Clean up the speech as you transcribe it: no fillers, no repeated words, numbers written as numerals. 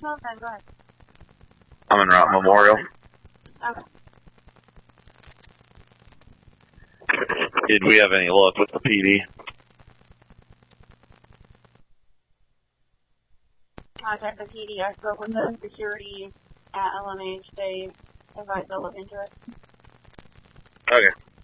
then go ahead. I'm en route Memorial. Okay. Did we have any luck with the PD? Contact the PD. I spoke with the security at LMH. They advised they'll look into it. Okay.